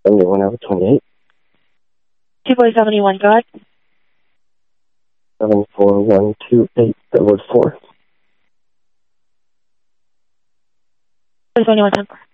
71 over 28. 271, go ahead. 74128, Redwood 4. 271, 10.